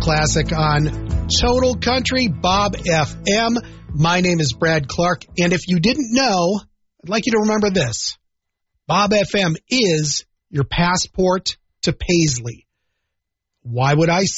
classic on Total Country, Bob FM. My name is Brad Clark, and if you didn't know, I'd like you to remember this. Bob FM is your passport to Paisley. Why would I